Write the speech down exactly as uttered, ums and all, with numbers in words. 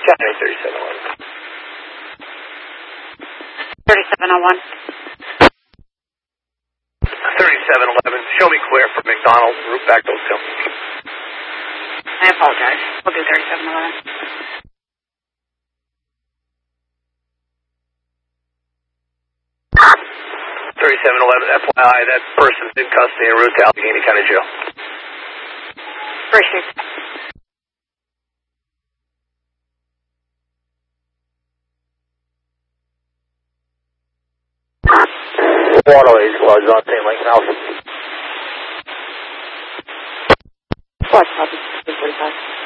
County thirty-seven eleven. thirty-seven oh one. thirty-seven eleven. Show me clear for McDonald. Route back to Oakdale. I apologize. We'll do thirty-seven eleven. thirty-seven eleven. F Y I, that person's in custody en route to Allegheny County Jail. Appreciate it. Waterway Squad's on Saint Lincoln Alpha. Watch, copy. two forty-five.